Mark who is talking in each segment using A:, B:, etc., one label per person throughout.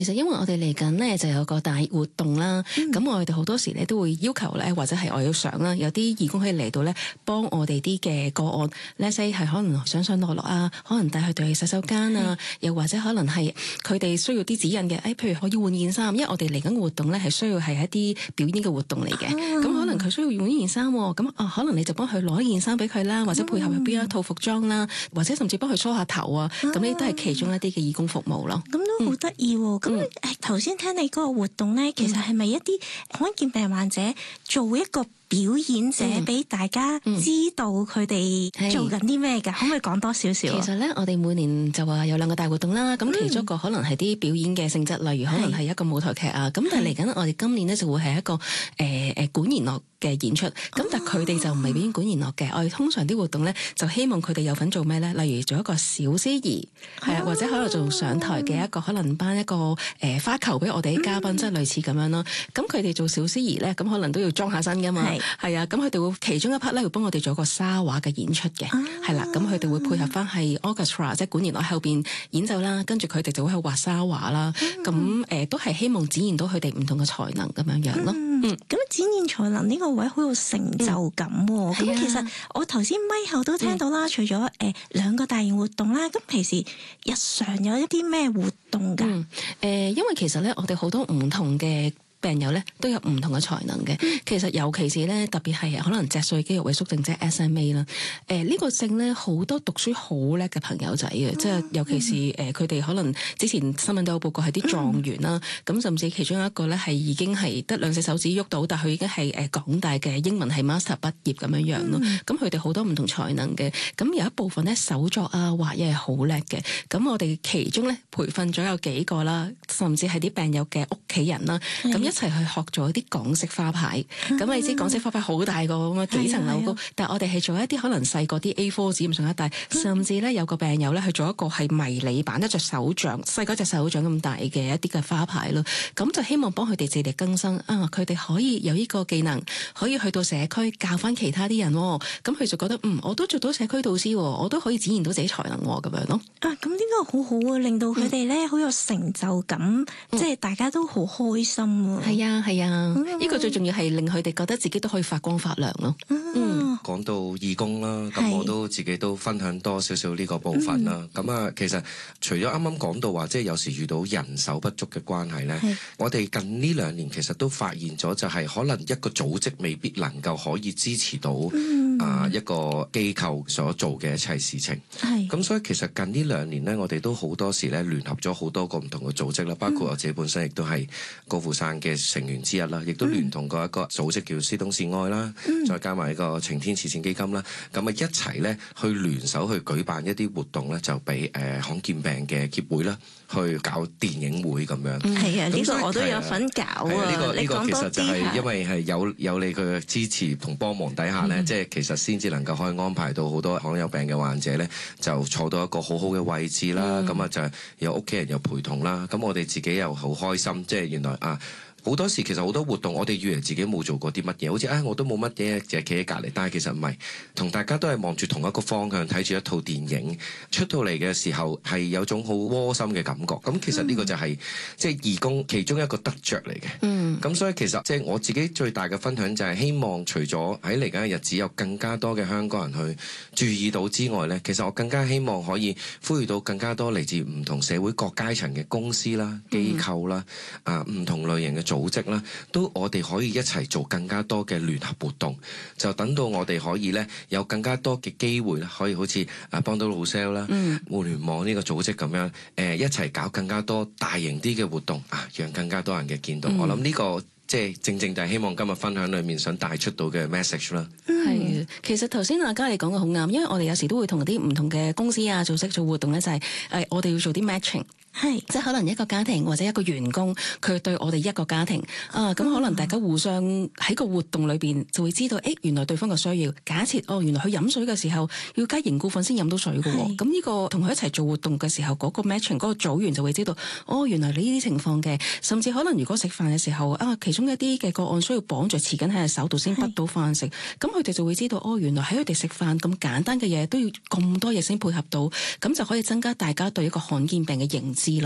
A: 其實因為我哋嚟緊咧就有個大活動啦，咁我哋好多時咧都會要求咧，或者係我要想啦，有啲義工可以嚟到咧幫我哋啲嘅個案，let's say 係可能上落落啊，可能帶佢哋去洗手間啊，又或者可能係佢哋需要啲指引嘅，譬如我要換件衫，因為我哋嚟緊活動咧係需要係一啲表演嘅活動嚟嘅，咁可能佢需要換呢件衫，咁可能你就幫佢攞呢件衫俾佢啦，或者配合佢邊一套服裝啦，或者甚至幫佢梳下頭啊，咁呢都係其中一啲嘅義工服務咯。
B: 咁都好得意喎！咁頭先聽你嗰個活動咧，其實係咪一啲罕見病患者做一個表演者俾大家知道佢哋做緊啲咩㗎？可唔可以講多少少？
A: 其實咧，我哋每年就話有2個大活動啦。咁其中一個可能係啲表演嘅性質，例如可能係一個舞台劇啊。咁但係嚟緊，我哋今年咧就會係一個管弦樂嘅演出。咁但係佢哋就唔係表演管弦樂嘅。我哋通常啲活動咧就希望佢哋有份做咩咧？例如做一個小司儀，係啊，或者可能做上台嘅一個可能頒一個花球俾我哋啲嘉賓，即係類似咁樣咯。咁佢哋做小司儀咧，咁可能都要裝下身㗎嘛。係啊，咁佢哋會其中一 part 咧會幫我哋做一個沙畫嘅演出嘅，係啦，咁佢哋會配合翻係 orchestra 即係管弦樂後邊演奏啦，跟住佢哋就會去畫沙畫啦，咁都係希望展現到佢哋唔同嘅才能咁樣樣咯。
B: 咁展現才能呢個位好有成就感喎。咁其實我頭先咪後都聽到啦，除咗2個大型活動啦，咁平時日常有一啲咩活動㗎？
A: 因為其實咧，我哋好多唔同嘅病友咧都有唔同嘅才能嘅，其實尤其是咧特別係可能脊髓肌肉萎縮症即係 SMA 啦，呢個症咧好多讀書好叻嘅朋友仔嘅，即係尤其是佢哋可能之前新聞都有報告係啲狀元啦，咁甚至其中一個咧係已經係得2隻手指喐到，但佢已經係港大嘅英文係 master 畢業咁樣樣咯，咁佢哋好多唔同才能嘅，咁有一部分咧手作啊畫嘢係好叻嘅，咁我哋其中咧培訓咗有幾個啦，甚至係啲病友嘅屋企人啦，咁一齊去學咗一啲港式花牌，咁你知港式花牌好大個咁啊，幾層樓高，但係我哋係做一啲可能細個啲 A4 紙咁上下大，甚至咧有個病友咧去做一個係迷你版，一隻手掌細嗰隻手掌咁大嘅一啲嘅花牌咯，咁就希望幫佢哋自力更生啊！佢哋可以有呢個技能，可以去到社區教翻其他啲人，咁佢就覺得我都做到社區導師，我都可以展現到自己才能咁樣咯。
B: 咁呢個好好啊，令到佢哋咧好有成就感，即係大家都好開心啊！
A: 係啊，呢個最重要係令佢哋覺得自己都可以發光發亮咯。
C: 講到義工啦，咁我都自己都分享多少少呢個部分啦。咁其實除咗啱啱講到話，即係有時遇到人手不足嘅關係咧，我哋近呢2年其實都發現咗，就係可能一個組織未必能夠可以支持到一個機構所做嘅一切事情。咁所以其實近呢2年咧，我哋都好多時咧聯合咗好多個唔同嘅組織啦，包括我自己本身亦都係高富山嘅成員之一啦，亦都聯同過一個組織叫師東示愛啦，再加埋一個晴天慈善基金啦，咁一齊咧去聯手去舉辦一啲活動咧，就俾罕見病嘅協會啦，去搞電影會咁樣。
B: 係啊，呢個我都有份搞啊。
C: 呢個其實就係因為係有你嘅支持同幫忙底下咧，即係其實先至能夠可以安排到好多罕有病嘅患者咧，就坐到一個好好嘅位置啦。咁就有屋企人又陪同啦。咁我哋自己又好開心，即係原來好多時其實好多活動，我哋以為自己冇做過啲乜嘢，好似我都冇乜嘢，就係企喺隔離。但係其實唔係，同大家都係望住同一個方向，睇住一套電影出到嚟嘅時候，係有種好窩心嘅感覺。咁其實呢個就係即係義工其中一個得着嚟嘅。咁所以其實即係我自己最大嘅分享就係希望，除咗喺嚟緊嘅日子有更加多嘅香港人去注意到之外呢，其實我更加希望可以呼籲到更加多嚟自唔同社會各階層嘅公司啦、機構啦、唔同類型嘅組織啦，都我哋可以一齊做更加多嘅聯合活動，就等到我哋可以咧有更加多嘅機會啦，可以好似幫到老 sell 啦、互聯網呢個組織咁樣，一齊搞更加多大型啲嘅活動讓更加多人嘅見到。我諗呢個即係正正就係希望今日分享裏面想帶出到嘅 message 啦。
A: 係，其實頭先阿嘉你講嘅好啱，因為我哋有時都會同啲唔同嘅公司組織做活動咧，就係我哋要做啲 matching。即係可能一個家庭或者一個員工，佢對我哋一個家庭咁可能大家互相喺個活動裏邊就會知道，原來對方嘅需要。假設原來佢飲水嘅時候要加凝固粉先飲到水嘅喎，咁呢個同佢一齊做活動嘅時候，嗰個 matching 嗰個組員就會知道，原來呢啲情況嘅。甚至可能如果食飯嘅時候其中一啲嘅個案需要綁住匙羹喺隻手度先滗到飯食，咁佢哋就會知道，原來喺佢哋食飯咁簡單嘅嘢都要咁多嘢先配合到，咁就可以增加大家對一個罕見病嘅認知咯。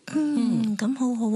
B: 咁好好